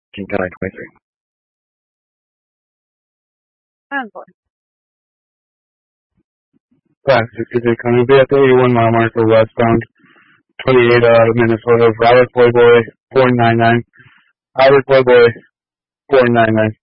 King County 23. Transport. 563 coming. Be at the 81 mile marker westbound. 28 out of Minnesota. Robert Playboy 499. Robert Playboy 499.